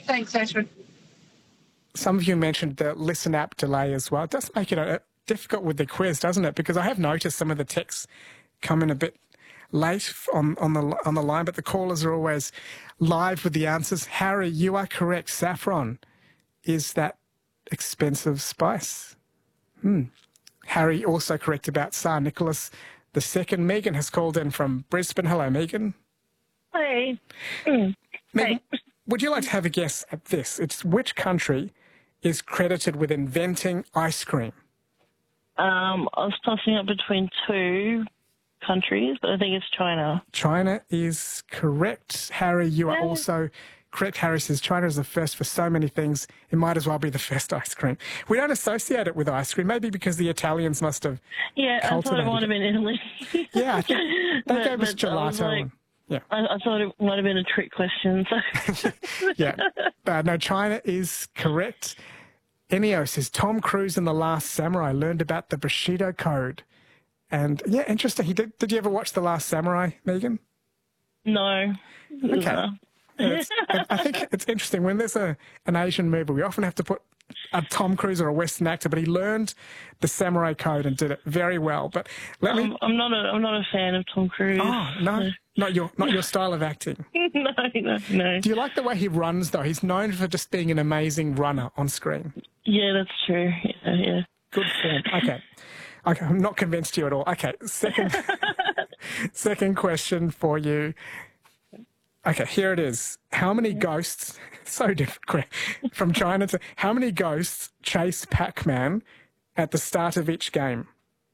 Thanks, Ashford. Some of you mentioned the Listen app delay as well. It does make it difficult with the quiz, doesn't it? Because I have noticed some of the texts come in a bit late on the line, but the callers are always live with the answers. Harry, you are correct. Saffron is that expensive spice. Harry also correct about Tsar Nicholas II. Megan has called in from Brisbane. Hello, Megan. Hey. Megan, would you like to have a guess at this? It's which country is credited with inventing ice cream? I was tossing up between two countries, but I think it's China. China is correct. Harry, you are also correct. Harry says China is the first for so many things. It might as well be the first ice cream. We don't associate it with ice cream, maybe because the Italians must have I thought it might have been Italy. Yeah, I think they gave us gelato. I thought it might have been a trick question. So. No, China is correct. Enio says Tom Cruise in The Last Samurai learned about the Bushido Code. And, interesting. Did you ever watch The Last Samurai, Megan? No. Okay. I think it's interesting. When there's an Asian movie, we often have to put a Tom Cruise or a Western actor, but he learned the Samurai Code and did it very well. But I'm not a fan of Tom Cruise. Oh, no? Not your style of acting? No. Do you like the way he runs, though? He's known for just being an amazing runner on screen. Yeah, that's true. Yeah. Good form. Okay, I'm not convinced you at all. Okay, second question for you. Okay, here it is. How many ghosts, so different, from China to, how many ghosts chase Pac-Man at the start of each game?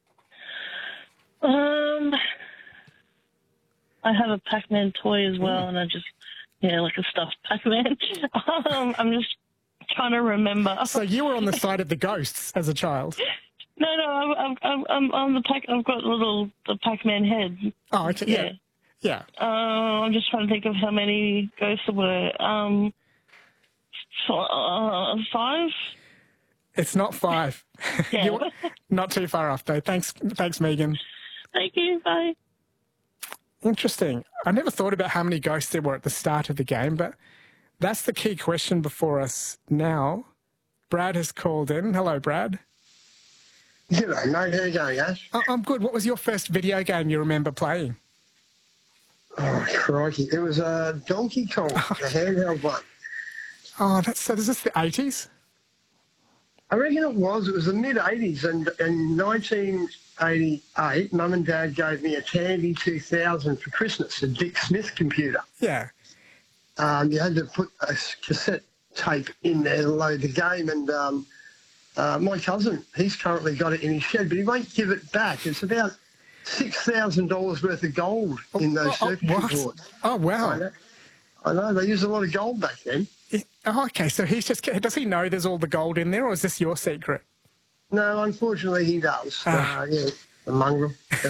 I have a Pac-Man toy as well, and like a stuffed Pac-Man. I'm just trying to remember. So you were on the side of the ghosts as a child? No, I'm on the Pac. I've got the Pac-Man head. Oh, okay, yeah. I'm just trying to think of how many ghosts there were. 5? It's not 5. Yeah. You're not too far off, though. Thanks, Megan. Thank you. Bye. Interesting. I never thought about how many ghosts there were at the start of the game, but that's the key question before us now. Brad has called in. Hello, Brad. G'day, mate. How you going, Ash? I'm good. What was your first video game you remember playing? Oh, crikey. It was Donkey Kong, the handheld one. Oh, is this the 80s? I reckon it was. It was the mid-80s, and in 1988, Mum and Dad gave me a Tandy 2000 for Christmas, a Dick Smith computer. Yeah. You had to put a cassette tape in there to load the game, and my cousin, he's currently got it in his shed, but he won't give it back. It's about $6,000 worth of gold in those circuit boards. Oh, wow. I know. They used a lot of gold back then. Oh, okay. So does he know there's all the gold in there, or is this your secret? No, unfortunately he does. The mongrel.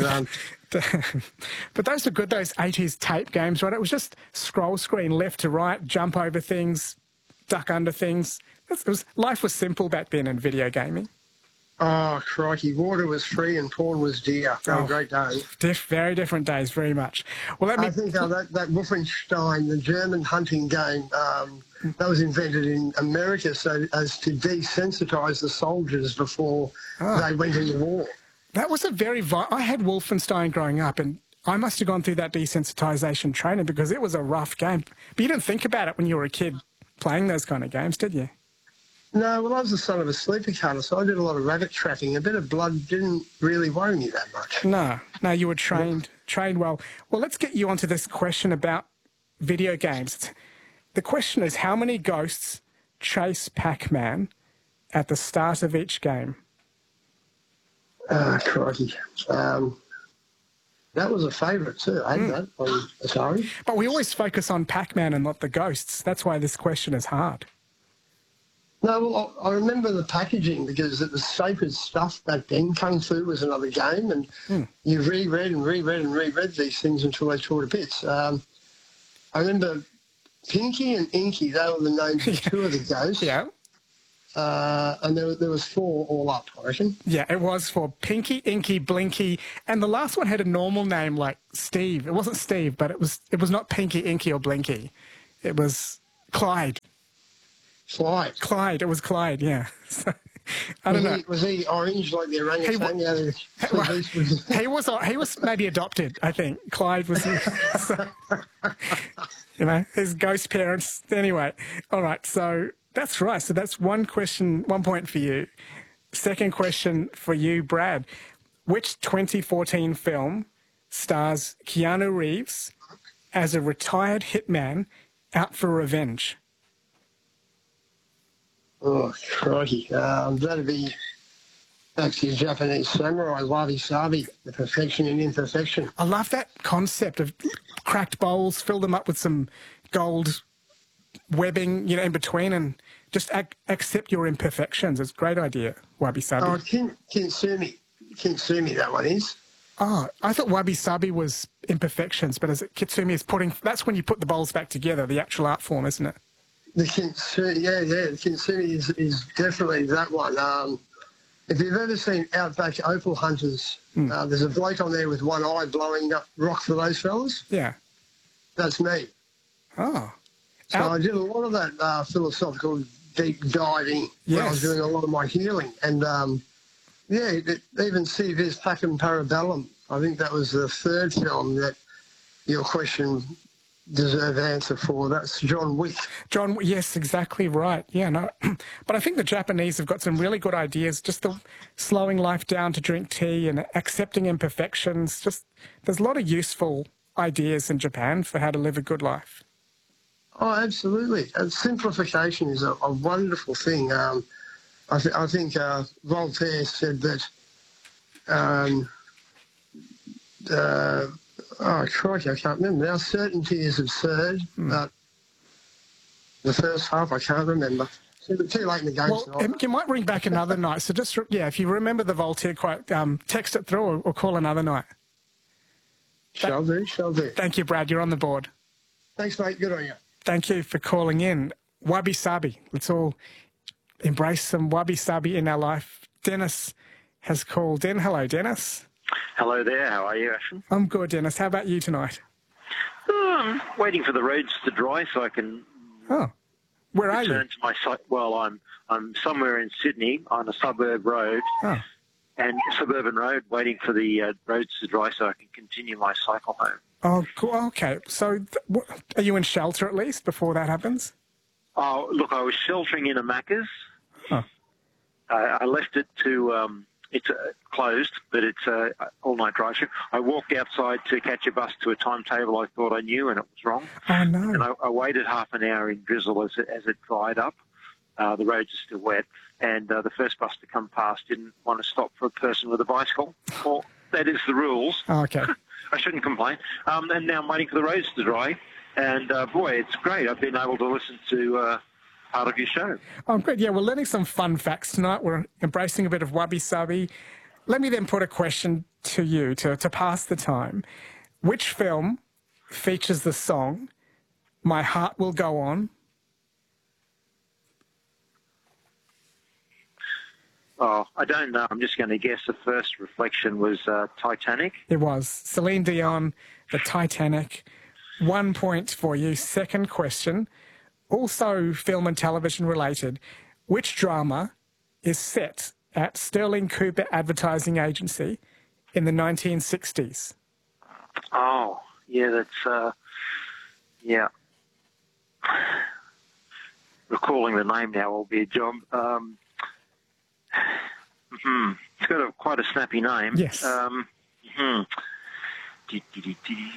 But those were good, those 80s tape games, right? It was just scroll screen left to right, jump over things, duck under things. Life was simple back then in video gaming. Oh, crikey. Water was free and porn was dear. They were great days. Very different days, very much. Well, I think that Wolfenstein, the German hunting game, that was invented in America so as to desensitise the soldiers before they went into war. That was I had Wolfenstein growing up, and I must have gone through that desensitisation training because it was a rough game. But you didn't think about it when you were a kid playing those kind of games, did you? No, well, I was the son of a sleeper cutter, so I did a lot of rabbit trapping. A bit of blood didn't really worry me that much. No, you were trained well. Well, let's get you onto this question about video games. The question is, how many ghosts chase Pac-Man at the start of each game? Crikey. That was a favourite too, I had that on Atari. But we always focus on Pac-Man and not the ghosts. That's why this question is hard. No, well, I remember the packaging because it was sacred stuff back then. Kung Fu was another game, and you reread these things until they tore to bits. I remember Pinky and Inky, they were the names of two of the ghosts. Yeah. And there was 4 all up, I reckon. Yeah, it was 4. Pinky, Inky, Blinky, and the last one had a normal name like Steve. It wasn't Steve, but it was not Pinky, Inky, or Blinky. It was Clyde. Clyde. Clyde. It was Clyde, yeah. So, I don't know. Was he orange like the orangutan? He was maybe adopted, I think. Clyde was, you know, his ghost parents. Anyway, all right, so that's right. So that's one question, 1 point for you. Second question for you, Brad. Which 2014 film stars Keanu Reeves as a retired hitman out for revenge? Oh, crikey. That'd be actually a Japanese samurai, wabi-sabi, the perfection in imperfection. I love that concept of cracked bowls, fill them up with some gold webbing, you know, in between, and just accept your imperfections. It's a great idea, wabi-sabi. Oh, Kintsugi, that one is. Oh, I thought wabi-sabi was imperfections, but Kitsumi is that's when you put the bowls back together, the actual art form, isn't it? The Kintsugi, the Kintsugi is definitely that one. If you've ever seen Outback Opal Hunters, there's a bloke on there with one eye blowing up rock for those fellas. Yeah. That's me. Oh. So I did a lot of that philosophical deep diving when I was doing a lot of my healing. And, even See Vis Pacem Parabellum, I think that was the third film that your question deserve answer for. That's John Wick. John, yes, exactly right. Yeah, no, but I think the Japanese have got some really good ideas. Just the slowing life down to drink tea and accepting imperfections. Just there's a lot of useful ideas in Japan for how to live a good life. Oh, absolutely. And simplification is a wonderful thing. I think Voltaire said that. Oh, crikey, I can't remember now. Certainty is absurd, but the first half I can't remember. Too late in the game tonight. You might bring back another night. So just, if you remember the Voltaire quote, text it through or call another night. Shall do. Thank you, Brad. You're on the board. Thanks, mate. Good on you. Thank you for calling in. Wabi-sabi. Let's all embrace some wabi-sabi in our life. Dennis has called in. Hello, Dennis. Hello there. How are you, Ashton? I'm good, Dennis. How about you tonight? I'm waiting for the roads to dry so I can where are you? To my site. Well, I'm somewhere in Sydney on a suburban road, waiting for the roads to dry so I can continue my cycle home. Oh, cool. Okay. So are you in shelter at least before that happens? Oh, look, I was sheltering in a Macca's. Huh. I left it to... It's closed, but it's all-night drive-through. I walked outside to catch a bus to a timetable I thought I knew, and it was wrong. Oh, no. And I waited half an hour in drizzle as it dried up. The roads are still wet, and the first bus to come past didn't want to stop for a person with a bicycle. Well, that is the rules. Oh, okay. I shouldn't complain. And now I'm waiting for the roads to dry, and, boy, it's great. I've been able to listen to... part of your show. Oh, good. Yeah, we're learning some fun facts tonight. We're embracing a bit of wabi-sabi. Let me then put a question to you to pass the time. Which film features the song My Heart Will Go On? Oh, I don't know. I'm just going to guess the first reflection was Titanic. It was. Celine Dion, The Titanic. 1 point for you. Second question. Also film and television related, which drama is set at Sterling Cooper Advertising Agency in the 1960s? Oh, yeah, that's, recalling the name now will be a job. It's got quite a snappy name. Yes.